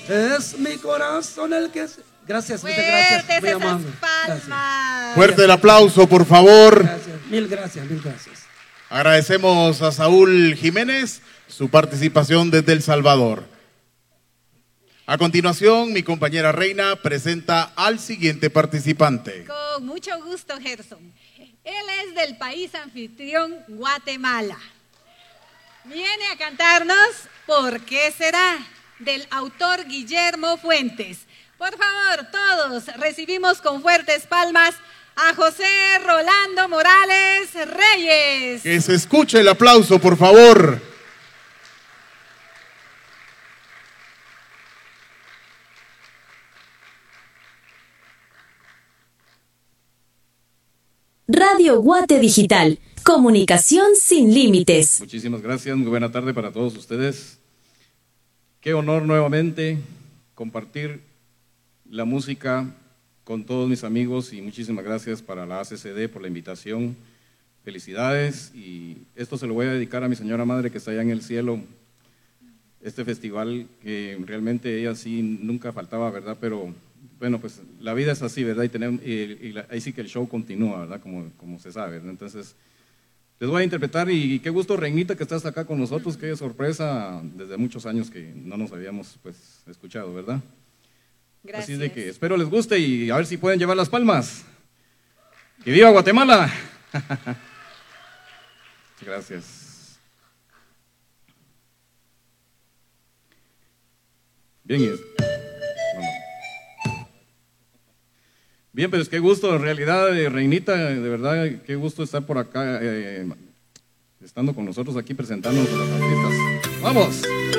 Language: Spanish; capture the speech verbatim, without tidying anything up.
Es mi corazón el que se... Gracias, muchas gracias. Muy amable. Gracias. Fuerte el aplauso, por favor. Gracias. Mil gracias, mil gracias. Agradecemos a Saúl Jiménez su participación desde El Salvador. A continuación, mi compañera Reina presenta al siguiente participante. Con mucho gusto, Gerson. Él es del país anfitrión Guatemala. Viene a cantarnos ¿Por qué será?, del autor Guillermo Fuentes. Por favor, todos recibimos con fuertes palmas a José Rolando Morales Reyes. Que se escuche el aplauso, por favor. Radio Guate Digital, comunicación sin límites. Muchísimas gracias, muy buena tarde para todos ustedes. Qué honor nuevamente compartir la música con todos mis amigos y muchísimas gracias para la A C C D por la invitación. Felicidades, y esto se lo voy a dedicar a mi señora madre que está allá en el cielo. Este festival que realmente ella sí nunca faltaba, ¿verdad? Pero bueno, pues la vida es así, ¿verdad? Y, tenemos, y, y la, ahí sí que el show continúa, ¿verdad? Como, como se sabe, ¿verdad? Entonces, les voy a interpretar, y, y qué gusto, Reinita, que estás acá con nosotros, qué sorpresa, desde muchos años que no nos habíamos, pues, escuchado, ¿verdad? Gracias. Así de que espero les guste y a ver si pueden llevar las palmas. ¡Que viva Guatemala! Gracias. Bien, es... Bien, pues qué gusto, en realidad, eh, Reinita, de verdad, qué gusto estar por acá, eh, estando con nosotros aquí presentándonos a las artistas. ¡Vamos!